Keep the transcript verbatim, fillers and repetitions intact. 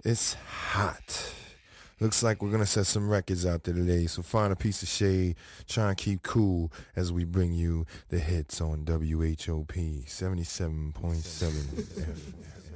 It's hot. Looks like we're going to set some records out there today, so find a piece of shade, try and keep cool as we bring you the hits on W H O P seventy-seven point seven F M.